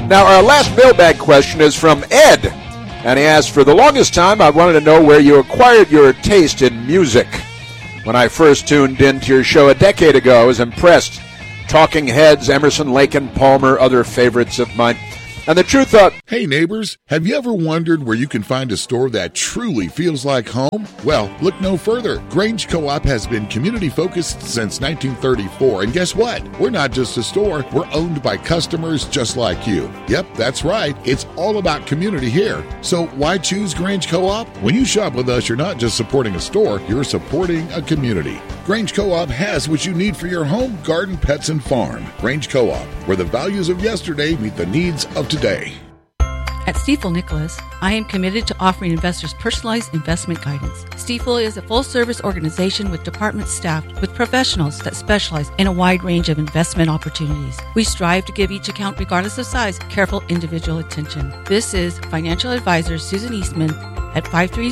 Now, our last mailbag question is from Ed, and he asked, for the longest time, I wanted to know where you acquired your taste in music. When I first tuned into your show a decade ago, I was impressed. Talking Heads, Emerson, Lake and Palmer, other favorites of mine. And the truth of... Hey neighbors, have you ever wondered where you can find a store that truly feels like home? Well, look no further. Grange Co-op has been community focused since 1934, and guess what? We're not just a store, we're owned by customers just like you. Yep, that's right. It's all about community here. So why choose Grange Co-op? When you shop with us, you're not just supporting a store, you're supporting a community. Grange Co-op has what you need for your home, garden, pets, and farm. Grange Co-op, where the values of yesterday meet the needs of today. At Stifel Nicholas, I am committed to offering investors personalized investment guidance. Stifel is a full-service organization with departments staffed with professionals that specialize in a wide range of investment opportunities. We strive to give each account, regardless of size, careful individual attention. This is financial advisor Susan Eastman at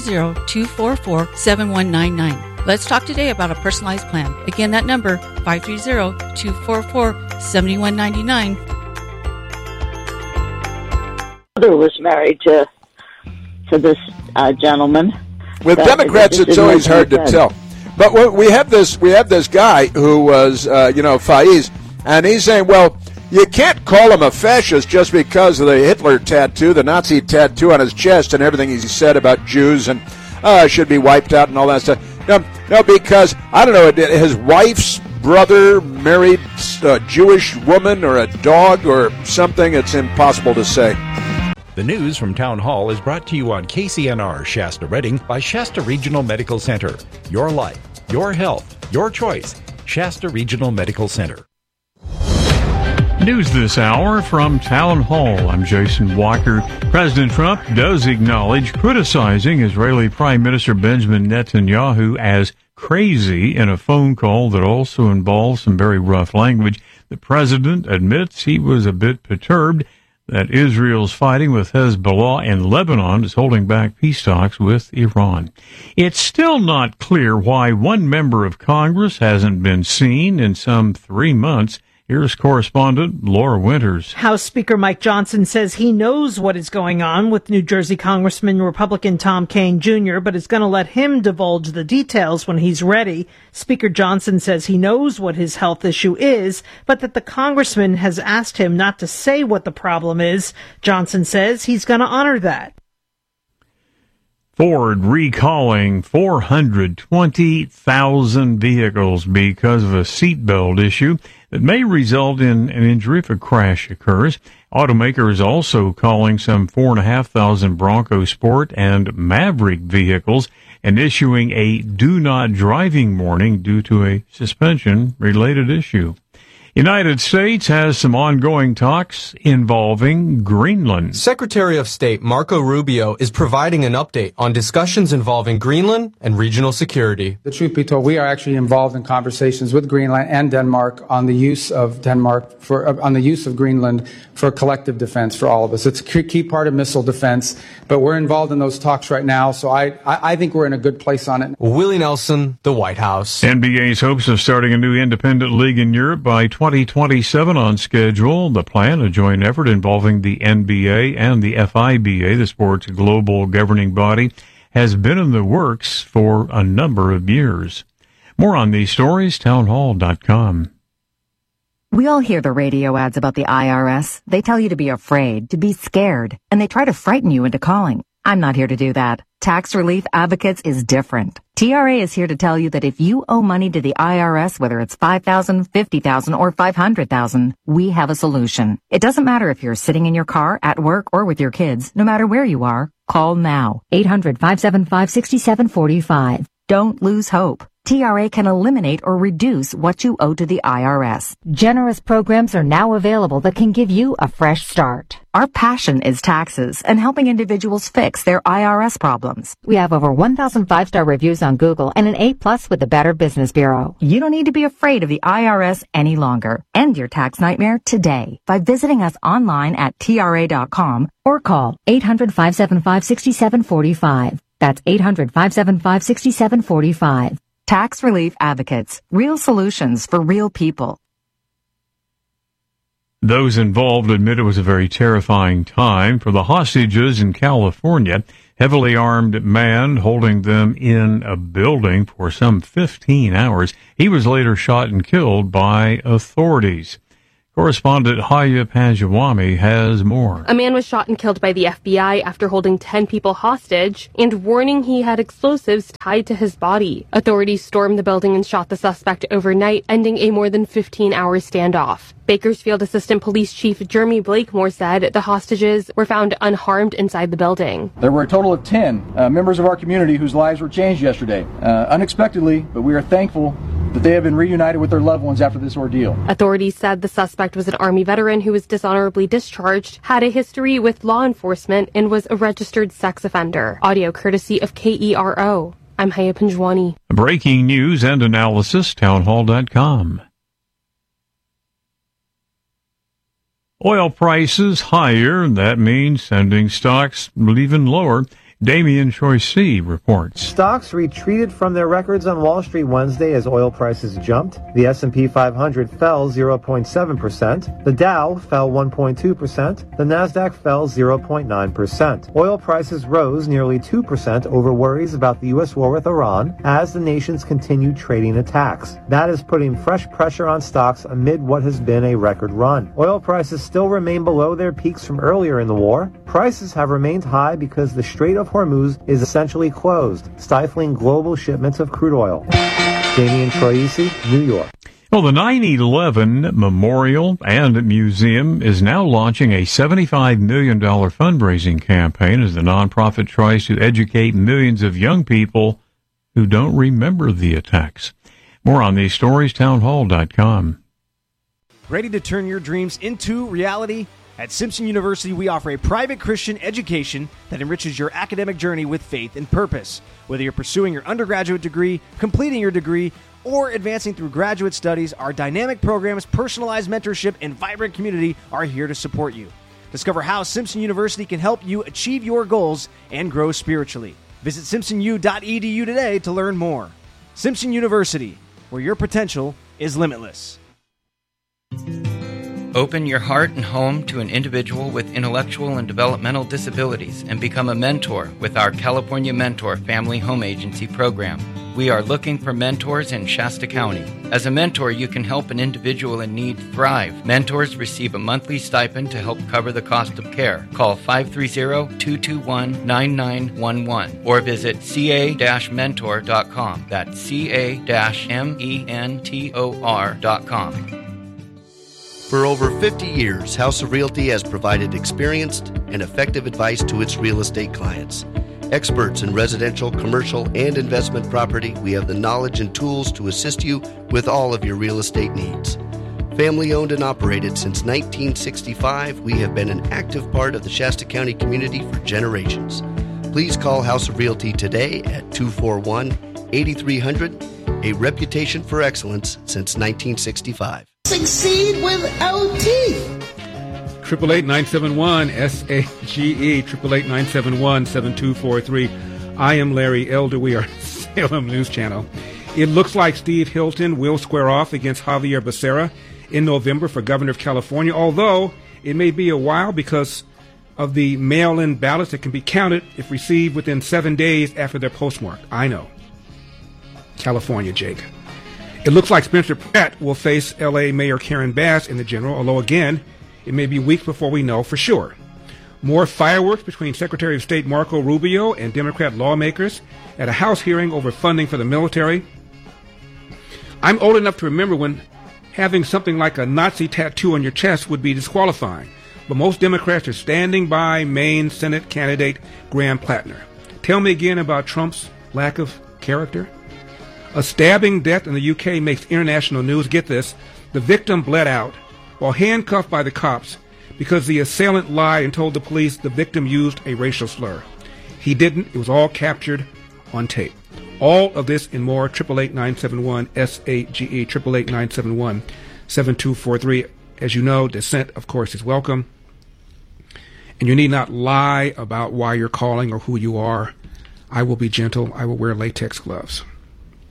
530-244-7199. Let's talk today about a personalized plan. Again, that number, 530-244-7199. Mother was married to this gentleman. With Democrats, it's always hard to tell. But we have this guy who was, Faiz, and he's saying, well, you can't call him a fascist just because of the Hitler tattoo, the Nazi tattoo on his chest, and everything he said about Jews and should be wiped out and all that stuff. No, because, I don't know, his wife's brother married a Jewish woman or a dog or something. It's impossible to say. The news from Town Hall is brought to you on KCNR Shasta Redding by Shasta Regional Medical Center. Your life, your health, your choice. Shasta Regional Medical Center. News this hour from Town Hall. I'm Jason Walker. President Trump does acknowledge criticizing Israeli Prime Minister Benjamin Netanyahu as crazy in a phone call that also involves some very rough language. The president admits he was a bit perturbed that Israel's fighting with Hezbollah and Lebanon is holding back peace talks with Iran. It's still not clear why one member of Congress hasn't been seen in some 3 months. Here's correspondent Laura Winters. House Speaker Mike Johnson says he knows what is going on with New Jersey Congressman Republican Tom Kean Jr., but is going to let him divulge the details when he's ready. Speaker Johnson says he knows what his health issue is, but that the congressman has asked him not to say what the problem is. Johnson says he's going to honor that. Ford recalling 420,000 vehicles because of a seatbelt issue that may result in an injury if a crash occurs. Automaker is also calling some 4,500 Bronco Sport and Maverick vehicles and issuing a do not driving warning due to a suspension-related issue. United States has some ongoing talks involving Greenland. Secretary of State Marco Rubio is providing an update on discussions involving Greenland and regional security. The truth be told, we are actually involved in conversations with Greenland and Denmark on the use of Greenland for collective defense for all of us. It's a key part of missile defense, but we're involved in those talks right now, so I think we're in a good place on it. Willie Nelson, the White House. NBA's hopes of starting a new independent league in Europe by 2027 on schedule. The plan, a joint effort involving the NBA and the FIBA, the sport's global governing body, has been in the works for a number of years. More on these stories, townhall.com. We all hear the radio ads about the IRS. They tell you to be afraid, to be scared, and they try to frighten you into calling. I'm not here to do that. Tax Relief Advocates is different. TRA is here to tell you that if you owe money to the IRS, whether it's $5,000, $50,000, or $500,000, we have a solution. It doesn't matter if you're sitting in your car, at work, or with your kids. No matter where you are, call now. 800-575-6745. Don't lose hope. TRA can eliminate or reduce what you owe to the IRS. Generous programs are now available that can give you a fresh start. Our passion is taxes and helping individuals fix their IRS problems. We have over 1,000 5-star reviews on Google and an A+ with the Better Business Bureau. You don't need to be afraid of the IRS any longer. End your tax nightmare today by visiting us online at TRA.com or call 800-575-6745. That's 800-575-6745. Tax Relief Advocates. Real solutions for real people. Those involved admit it was a very terrifying time for the hostages in California. Heavily armed man holding them in a building for some 15 hours. He was later shot and killed by authorities. Correspondent Haya Pajawami has more. A man was shot and killed by the FBI after holding 10 people hostage and warning he had explosives tied to his body. Authorities stormed the building and shot the suspect overnight, ending a more than 15-hour standoff. Bakersfield Assistant Police Chief Jeremy Blakemore said the hostages were found unharmed inside the building. There were a total of 10 members of our community whose lives were changed yesterday. Unexpectedly, but we are thankful that they have been reunited with their loved ones after this ordeal. Authorities said the suspect was an Army veteran who was dishonorably discharged, had a history with law enforcement, and was a registered sex offender. Audio courtesy of KERO. I'm Haya Panjwani. Breaking news and analysis, townhall.com. Oil prices higher, that means sending stocks even lower. Damian Choicy reports. Stocks retreated from their records on Wall Street Wednesday as oil prices jumped. The S&P 500 fell 0.7%. The Dow fell 1.2%. The Nasdaq fell 0.9%. Oil prices rose nearly 2% over worries about the U.S. war with Iran as the nations continue trading attacks. That is putting fresh pressure on stocks amid what has been a record run. Oil prices still remain below their peaks from earlier in the war. Prices have remained high because the Strait of Hormuz is essentially closed, stifling global shipments of crude oil. Damian Troisi, New York. Well, the 9/11 Memorial and Museum is now launching a $75 million fundraising campaign as the nonprofit tries to educate millions of young people who don't remember the attacks. More on these stories, townhall.com. Ready to turn your dreams into reality? At Simpson University, we offer a private Christian education that enriches your academic journey with faith and purpose. Whether you're pursuing your undergraduate degree, completing your degree, or advancing through graduate studies, our dynamic programs, personalized mentorship, and vibrant community are here to support you. Discover how Simpson University can help you achieve your goals and grow spiritually. Visit simpsonu.edu today to learn more. Simpson University, where your potential is limitless. Open your heart and home to an individual with intellectual and developmental disabilities and become a mentor with our California Mentor Family Home Agency program. We are looking for mentors in Shasta County. As a mentor, you can help an individual in need thrive. Mentors receive a monthly stipend to help cover the cost of care. Call 530-221-9911 or visit ca-mentor.com. That's ca-mentor.com. For over 50 years, House of Realty has provided experienced and effective advice to its real estate clients. Experts in residential, commercial, and investment property, we have the knowledge and tools to assist you with all of your real estate needs. Family owned and operated since 1965, we have been an active part of the Shasta County community for generations. Please call House of Realty today at 241-8300, a reputation for excellence since 1965. Succeed with OT. 888-971-SAGE, 888-971-7243. I am Larry Elder. We are Salem News Channel. It looks like Steve Hilton will square off against Javier Becerra in November for governor of California, although it may be a while because of the mail-in ballots that can be counted if received within 7 days after they're postmarked. I know. California, Jake. It looks like Spencer Pratt will face L.A. Mayor Karen Bass in the general, although again, it may be weeks before we know for sure. More fireworks between Secretary of State Marco Rubio and Democrat lawmakers at a House hearing over funding for the military. I'm old enough to remember when having something like a Nazi tattoo on your chest would be disqualifying, but most Democrats are standing by Maine Senate candidate Graham Plattner. Tell me again about Trump's lack of character. A stabbing death in the UK makes international news. Get this. The victim bled out while handcuffed by the cops because the assailant lied and told the police the victim used a racial slur. He didn't. It was all captured on tape. All of this and more. 888-971-SAGE, 888-971-7243. As you know, dissent, of course, is welcome. And you need not lie about why you're calling or who you are. I will be gentle. I will wear latex gloves.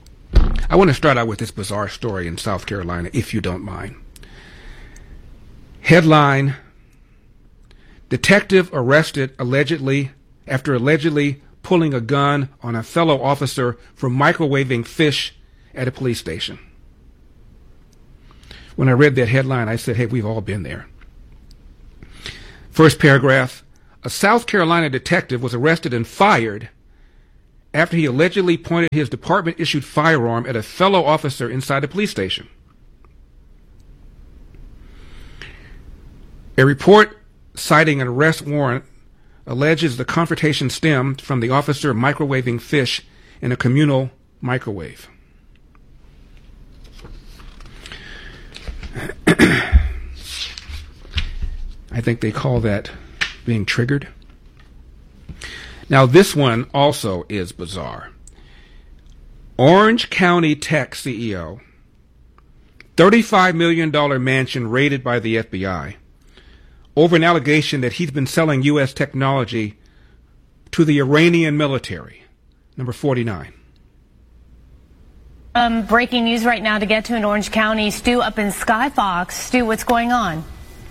I want to start out with this bizarre story in South Carolina, if you don't mind. Headline: Detective arrested after allegedly pulling a gun on a fellow officer for microwaving fish at a police station. When I read that headline, I said, hey, we've all been there. First paragraph: a South Carolina detective was arrested and fired after he allegedly pointed his department-issued firearm at a fellow officer inside a police station. A report citing an arrest warrant alleges the confrontation stemmed from the officer microwaving fish in a communal microwave. I think they call that being triggered. Now, this one also is bizarre. Orange County Tech CEO, $35 million mansion raided by the FBI over an allegation that he's been selling U.S. technology to the Iranian military. Number 49. Breaking news right now to get to in Orange County. Stu up in Skyfox. Stu, what's going on?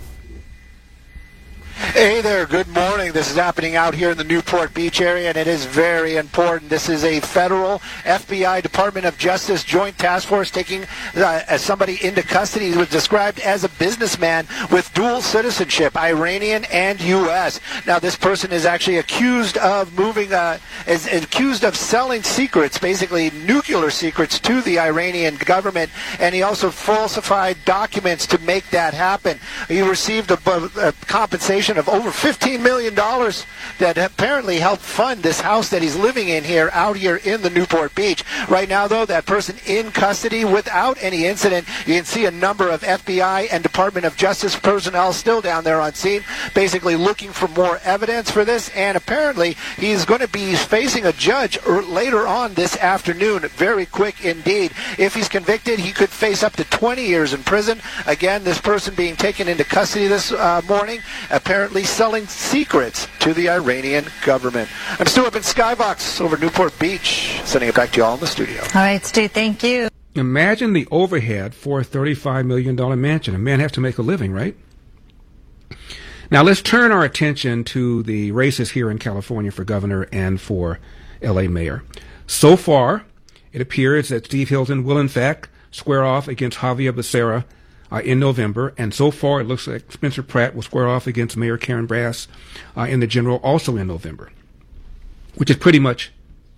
Hey there, good morning. This is happening out here in the Newport Beach area, and it is very important. This is a federal FBI Department of Justice Joint Task Force taking somebody into custody who was described as a businessman with dual citizenship, Iranian and U.S. Now, this person is actually accused of accused of selling secrets, basically nuclear secrets, to the Iranian government, and he also falsified documents to make that happen. He received a compensation of over $15 million that apparently helped fund this house that he's living in here, out here in the Newport Beach. Right now, though, that person in custody without any incident. You can see a number of FBI and Department of Justice personnel still down there on scene, basically looking for more evidence for this, and apparently he's going to be facing a judge later on this afternoon. Very quick indeed. If he's convicted, he could face up to 20 years in prison. Again, this person being taken into custody this morning, apparently selling secrets to the Iranian government. I'm Stu up in Skybox over Newport Beach, sending it back to you all in the studio. All right, Stu, thank you. Imagine the overhead for a $35 million mansion. A man has to make a living, right? Now let's turn our attention to the races here in California for governor and for LA mayor. So far, it appears that Steve Hilton will in fact square off against Javier Becerra in November, and so far it looks like Spencer Pratt will square off against Mayor Karen Bass in the general also in November, which is pretty much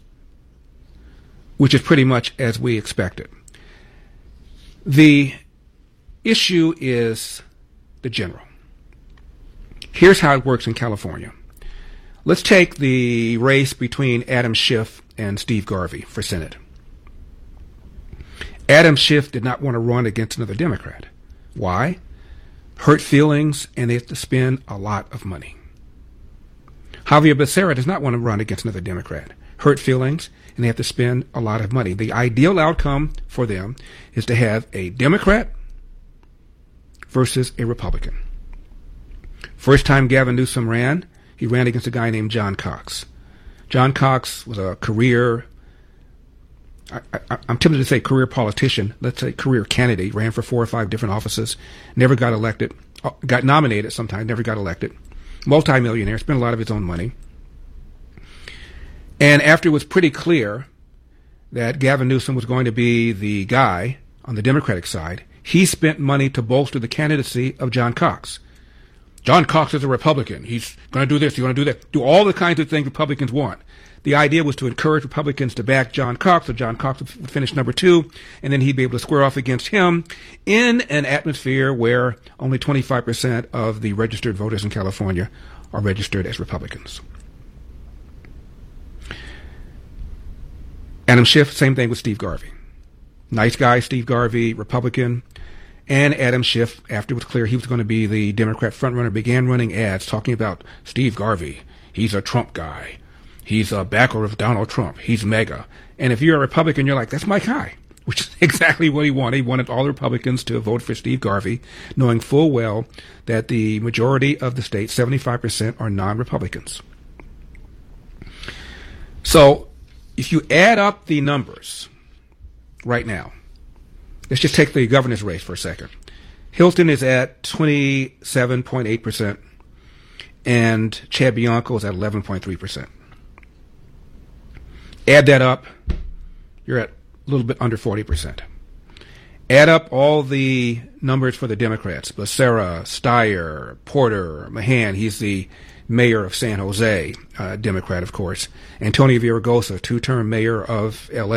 as we expected. The issue is the general. Here's how it works in California. Let's take the race between Adam Schiff and Steve Garvey for Senate. Adam Schiff did not want to run against another Democrat. Why? Hurt feelings, and they have to spend a lot of money. Javier Becerra does not want to run against another Democrat. Hurt feelings, and they have to spend a lot of money. The ideal outcome for them is to have a Democrat versus a Republican. First time Gavin Newsom ran, he ran against a guy named John Cox. John Cox was a career, I'm tempted to say career politician, let's say career candidate, ran for 4 or 5 different offices, never got elected, got nominated sometimes, never got elected, multimillionaire, spent a lot of his own money. And after it was pretty clear that Gavin Newsom was going to be the guy on the Democratic side, he spent money to bolster the candidacy of John Cox. John Cox is a Republican. He's going to do this, he's going to do that, do all the kinds of things Republicans want. The idea was to encourage Republicans to back John Cox, so John Cox would finish number 2, and then he'd be able to square off against him in an atmosphere where only 25% of the registered voters in California are registered as Republicans. Adam Schiff, same thing with Steve Garvey. Nice guy, Steve Garvey, Republican. And Adam Schiff, after it was clear he was going to be the Democrat frontrunner, began running ads talking about Steve Garvey. He's a Trump guy. He's a backer of Donald Trump. He's mega. And if you're a Republican, you're like, that's my guy, which is exactly what he wanted. He wanted all the Republicans to vote for Steve Garvey, knowing full well that the majority of the state, 75%, are non-Republicans. So if you add up the numbers right now, let's just take the governor's race for a second. Hilton is at 27.8%, and Chad Bianco is at 11.3%. Add that up, you're at a little bit under 40%. Add up all the numbers for the Democrats: Becerra, Steyer, Porter, Mahan, he's the mayor of San Jose, Democrat, of course, Antonio Villaraigosa, two-term mayor of L.A.,